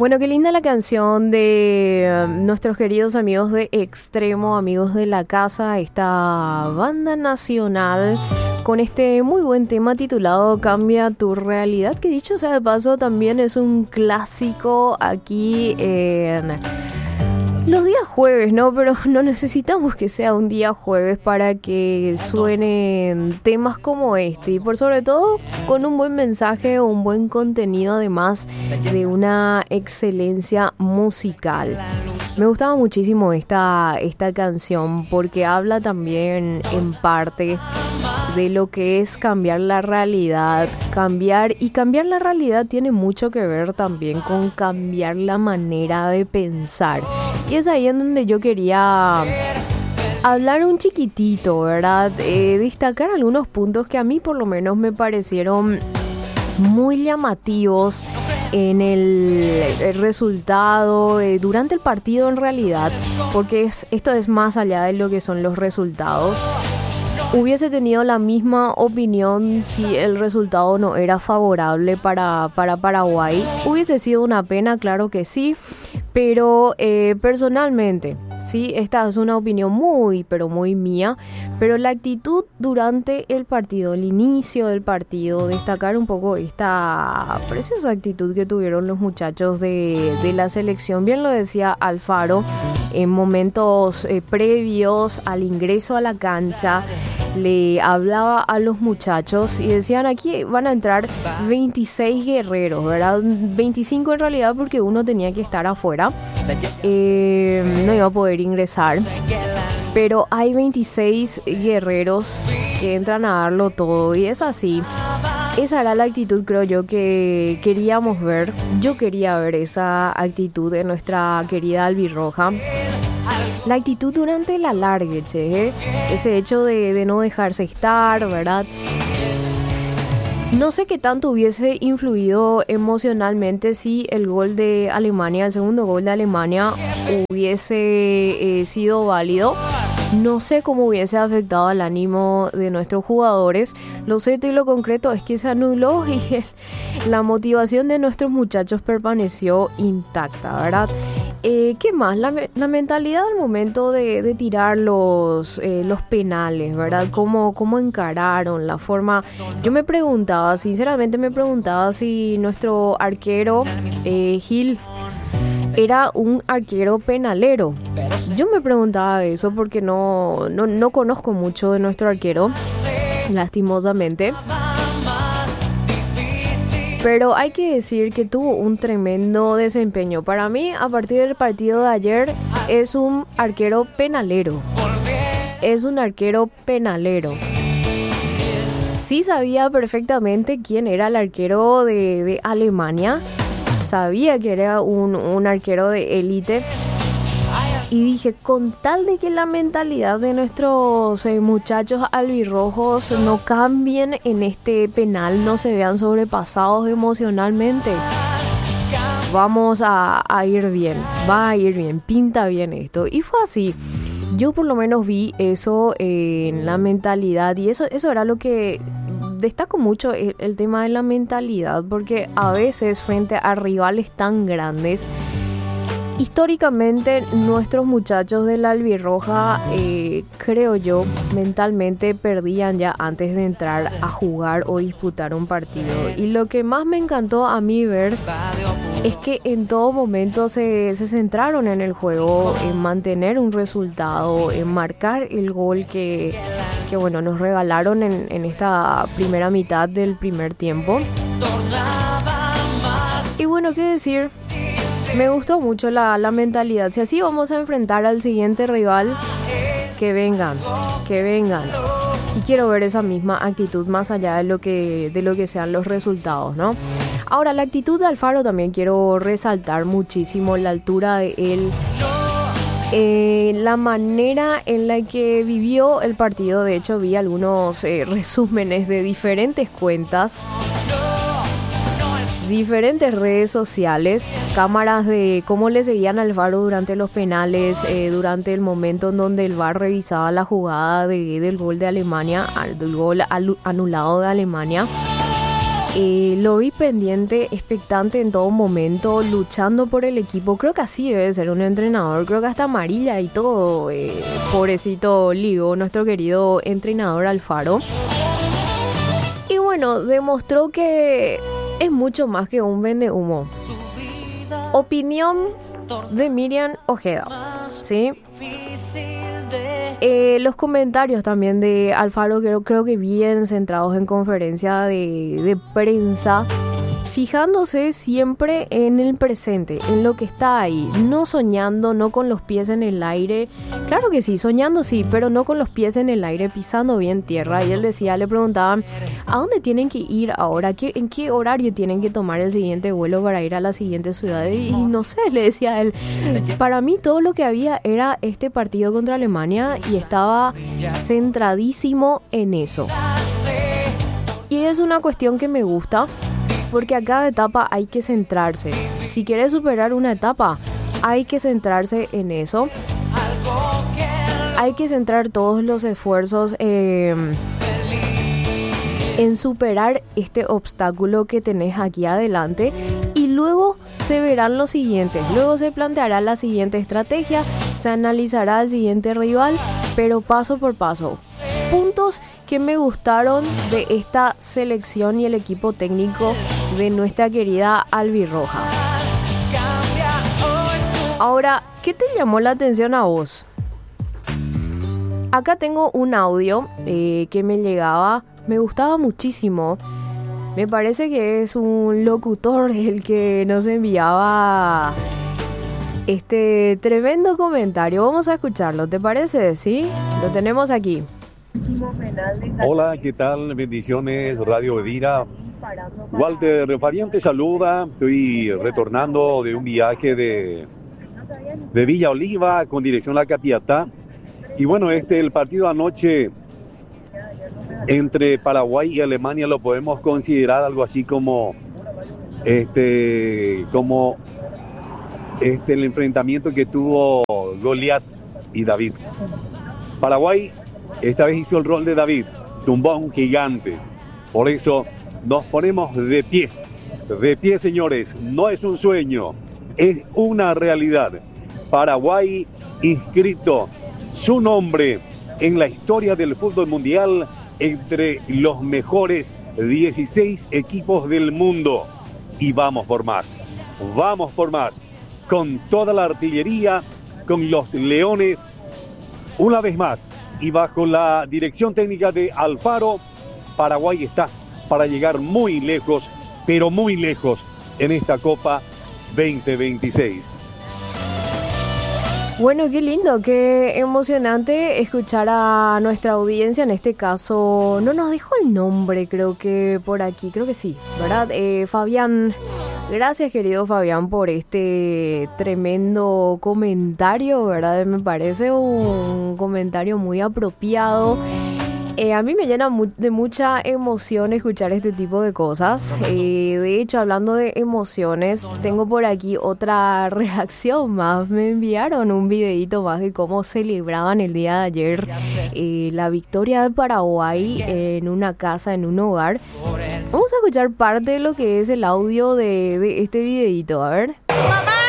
Bueno, qué linda la canción de nuestros queridos amigos de Extremo, amigos de la casa, esta banda nacional con este muy buen tema titulado Cambia tu realidad, que dicho sea de paso también es un clásico aquí en los días jueves, ¿no? Pero no necesitamos que sea un día jueves para que suenen temas como este. Y por sobre todo con un buen mensaje o un buen contenido, además de una excelencia musical. Me gustaba muchísimo esta canción porque habla también en parte de lo que es cambiar la realidad. Cambiar la realidad tiene mucho que ver también con cambiar la manera de pensar. Y es ahí en donde yo quería hablar un chiquitito, ¿verdad? Destacar algunos puntos que a mí por lo menos me parecieron muy llamativos en el resultado, durante el partido en realidad, porque esto es más allá de lo que son los resultados. Hubiese tenido la misma opinión si el resultado no era favorable para Paraguay. Hubiese sido una pena, claro que sí, pero personalmente, sí, esta es una opinión muy, pero muy mía, pero la actitud durante el partido, el inicio del partido, destacar un poco esta preciosa actitud que tuvieron los muchachos de la selección, bien lo decía Alfaro, en momentos previos al ingreso a la cancha, le hablaba a los muchachos y decían aquí van a entrar 26 guerreros, ¿verdad? 25 en realidad porque uno tenía que estar afuera, no iba a poder ingresar, pero hay 26 guerreros que entran a darlo todo y es así. Esa era la actitud, creo yo, que queríamos ver. Yo quería ver esa actitud de nuestra querida albirroja. La actitud durante el alargue, ese hecho de no dejarse estar, ¿verdad? No sé qué tanto hubiese influido emocionalmente si el gol de Alemania, el segundo gol de Alemania, hubiese sido válido. No sé cómo hubiese afectado al ánimo de nuestros jugadores. Lo cierto y lo concreto es que se anuló y la motivación de nuestros muchachos permaneció intacta, ¿verdad? ¿Qué más? La mentalidad al momento de tirar los penales, ¿verdad? ¿Cómo encararon la forma? Yo me preguntaba, sinceramente me preguntaba si nuestro arquero Gil era un arquero penalero. Yo me preguntaba eso porque no conozco mucho de nuestro arquero, lastimosamente. Pero hay que decir que tuvo un tremendo desempeño. Para mí, a partir del partido de ayer, es un arquero penalero. Es un arquero penalero. Sí sabía perfectamente quién era el arquero de Alemania. Sabía que era un arquero de élite. Y dije, con tal de que la mentalidad de nuestros muchachos albirrojos no cambien en este penal, no se vean sobrepasados emocionalmente, vamos a ir bien, va a ir bien, pinta bien esto. Y fue así. Yo por lo menos vi eso en la mentalidad y eso era lo que destaco mucho, el tema de la mentalidad, porque a veces frente a rivales tan grandes, históricamente nuestros muchachos de la albirroja, creo yo, mentalmente perdían ya antes de entrar a jugar o disputar un partido. Y lo que más me encantó a mí ver es que en todo momento se centraron en el juego, en mantener un resultado, en marcar el gol que bueno, nos regalaron en esta primera mitad del primer tiempo. Y bueno, qué decir, me gustó mucho la mentalidad. Si así vamos a enfrentar al siguiente rival, que vengan. Y quiero ver esa misma actitud más allá de lo que sean los resultados, ¿no? Ahora, la actitud de Alfaro también quiero resaltar muchísimo, la altura de él, la manera en la que vivió el partido. De hecho, vi algunos resúmenes de diferentes cuentas, diferentes redes sociales, cámaras de cómo le seguían al Alfaro durante los penales, durante el momento en donde el VAR revisaba la jugada del gol de Alemania, del gol anulado de Alemania. Lo vi pendiente, expectante en todo momento, luchando por el equipo. Creo que así debe ser un entrenador. Creo que hasta amarilla y todo. Pobrecito Ligo, nuestro querido entrenador Alfaro. Y bueno, demostró que es mucho más que un vendehumo. Opinión de Miriam Ojeda, ¿sí? Los comentarios también de Alfaro creo que bien centrados en conferencia de prensa, fijándose siempre en el presente, en lo que está ahí, no soñando, no con los pies en el aire. Claro que sí, soñando sí, pero no con los pies en el aire, pisando bien tierra. Y él decía, le preguntaban, ¿a dónde tienen que ir ahora? ¿En qué horario tienen que tomar el siguiente vuelo para ir a la siguiente ciudad? Y no sé, le decía él, para mí todo lo que había era este partido contra Alemania y estaba centradísimo en eso. Y es una cuestión que me gusta, porque a cada etapa hay que centrarse. Si quieres superar una etapa, hay que centrarse en eso. Hay que centrar todos los esfuerzos en superar este obstáculo que tenés aquí adelante. Y luego se verán los siguientes. Luego se planteará la siguiente estrategia. Se analizará el siguiente rival, pero paso por paso. Puntos que me gustaron de esta selección y el equipo técnico de nuestra querida albirroja. Ahora, ¿qué te llamó la atención a vos? Acá tengo un audio que me llegaba, me gustaba muchísimo. Me parece que es un locutor el que nos enviaba este tremendo comentario. Vamos a escucharlo, ¿te parece? ¿Sí? Lo tenemos aquí. Hola, ¿qué tal? Bendiciones, Radio Bedira. Walter Fabián te saluda. Estoy retornando de un viaje de Villa Oliva con dirección a La Capiatá. Y bueno, el partido anoche entre Paraguay y Alemania lo podemos considerar algo así como el enfrentamiento que tuvo Goliat y David. Paraguay esta vez hizo el rol de David, tumbó a un gigante. Por eso nos ponemos de pie, señores. No es un sueño, es una realidad. Paraguay inscrito su nombre en la historia del fútbol mundial entre los mejores 16 equipos del mundo. Y vamos por más, con toda la artillería, con los leones, una vez más. Y bajo la dirección técnica de Alfaro, Paraguay está para llegar muy lejos, pero muy lejos en esta Copa 2026. Bueno, qué lindo, qué emocionante escuchar a nuestra audiencia. En este caso, no nos dejó el nombre, creo que por aquí, creo que sí, ¿verdad? Fabián, gracias querido Fabián por este tremendo comentario, ¿verdad? Me parece un comentario muy apropiado. A mí me llena de mucha emoción escuchar este tipo de cosas. De hecho, hablando de emociones, tengo por aquí otra reacción más. Me enviaron un videito más de cómo celebraban el día de ayer la victoria de Paraguay en una casa, en un hogar. Vamos a escuchar parte de lo que es el audio de este videito, a ver. ¡Mamá!